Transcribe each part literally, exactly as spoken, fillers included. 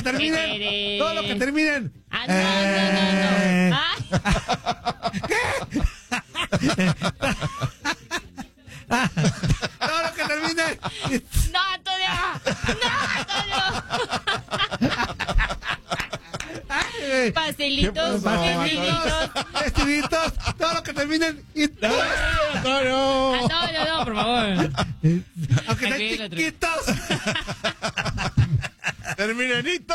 terminen, todo lo que terminen. Ah, no, eh... no, no, no. ¿Qué? Todo lo que termine. No, Antonio. No, Antonio. Pastelitos, pastelitos, vestiditos, todo lo que terminen. Y... No, Antonio. Ah, no, no, no, por favor. Aunque sean chiquitos. Terminenito.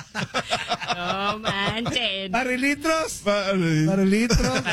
No manchen. Barrilitros. Barrilitros.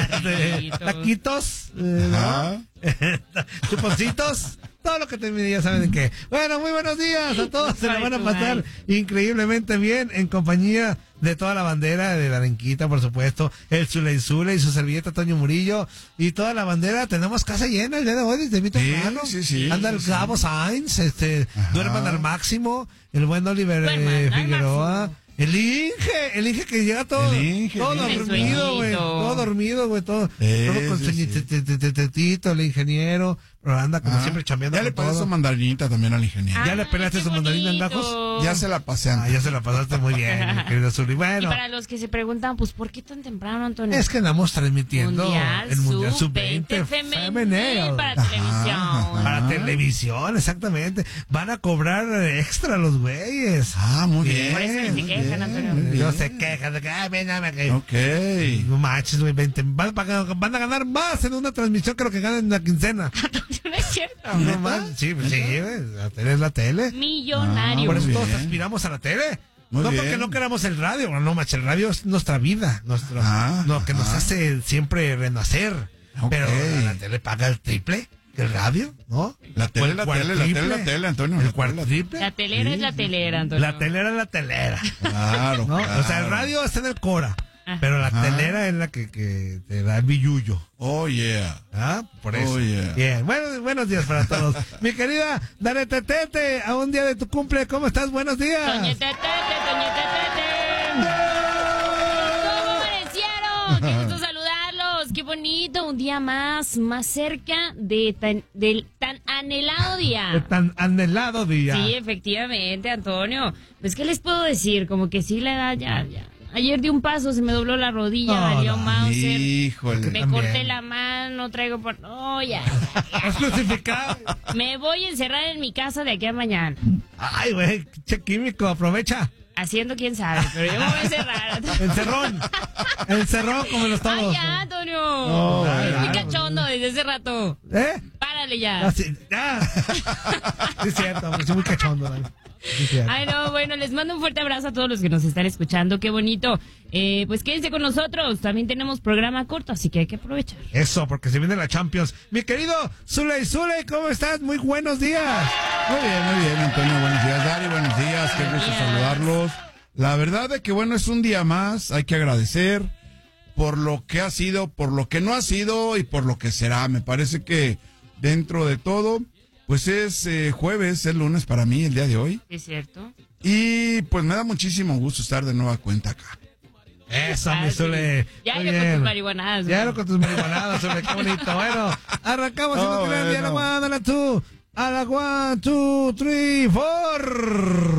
Taquitos. Eh, ¿no? Chuponcitos. Todo lo que termine, ya saben de qué. Bueno, muy buenos días a todos. Se la van a pasar increíblemente bien en compañía de toda la bandera, de la Arenquita, por supuesto, el Zule y Zule y su servilleta Toño Murillo y toda la bandera. Tenemos casa llena el día de hoy, desde mi temprano. Sí, sí, sí. Anda el sí, Gabo sí. Sainz, este, Ajá. duerman al máximo, el buen Oliver eh, Figueroa. El Inge, el Inge que llega todo, Inge, todo dormido, güey, todo dormido, güey, todo, es, todo con su tetito, el ingeniero, pero anda como ah, siempre chambeando. Ya le pasé su mandarinita también al ingeniero. Ah, ¿ya le pelaste su mandarina en gajos? Ya se la pasé. Ah, ya se la pasaste muy bien, mi querido Zuli. Bueno. Y para los que se preguntan, pues, ¿por qué tan temprano, Antonio? Es que andamos transmitiendo mundial, el Mundial sub veinte femenil para Ajá, televisión. Ajá. Para televisión, exactamente. Van a cobrar extra los güeyes. Ah, muy bien. Por eso se quejan, Antonio. No se quejan de que, ay, ven, dame que. Ok. No manches, güey, veinte. Van, van a ganar más en una transmisión que lo que ganan en la quincena. No es cierto. No más. Sí, sí, la tele es la tele. Millonario. Ah, por eso todos aspiramos a la tele. Muy no bien. Porque no queramos el radio, no, macho, el radio es nuestra vida, nuestro, ah, lo que ah. nos hace siempre renacer. Okay. Pero la tele paga el triple que el radio, ¿no? La tele, la tele, la tele, la tele, Antonio. El cuartriple. La telera sí, es la telera, Antonio. La telera es la telera. Claro, ¿no? claro. O sea, el radio está en el Cora. Pero la Ajá. telera es la que, que te da el billullo. Oh, yeah. ¿Ah? Por eso. Oh, yeah. Bien. Bueno, buenos días para todos. Mi querida Danete Tete, a un día de tu cumple, ¿cómo estás? Buenos días. Toñete Tete, Toñete Tete. ¿Cómo amanecieron? Qué gusto saludarlos. Qué bonito. Un día más, más cerca de tan, del tan anhelado día. De tan anhelado día. Sí, efectivamente, Antonio. Pues, ¿qué les puedo decir? Como que sí, la edad ya, ya. Ayer di un paso, se me dobló la rodilla, no, valió no, Mauser. Híjole, me también. corté la mano, traigo por... No, ya, ya, ya. ¿Es crucificado? Me voy a encerrar en mi casa de aquí a mañana. Ay, güey, che químico, aprovecha. Haciendo quién sabe, pero yo me voy a encerrar. Encerrón. Encerrón como los todos. Ay, ya, Antonio. Oh, es muy claro. cachondo desde hace rato. ¿Eh? Párale ya. Ah, sí, ya. Sí, es cierto, soy muy cachondo, ¿vale? Sí, ay, no, bueno, les mando un fuerte abrazo a todos los que nos están escuchando, qué bonito. Eh, pues quédense con nosotros, también tenemos programa corto, así que hay que aprovechar. Eso, porque se viene la Champions. Mi querido Zule y Zule, ¿cómo estás? Muy buenos días. Muy bien, muy bien, Antonio, buenos días, Dari, buenos días, qué gusto saludarlos. La verdad es que, bueno, es un día más, hay que agradecer por lo que ha sido, por lo que no ha sido y por lo que será. Me parece que dentro de todo... Pues es eh, jueves, es lunes para mí el día de hoy. Es cierto. Y pues me da muchísimo gusto estar de nueva cuenta acá. Eso, mi Zule. Ya lo con tus marihuanadas. Ya lo con tus marihuanadas, Zule, qué bonito. Bueno, arrancamos oh, en un gran día. A la one, a la two, a la one, two, three, four.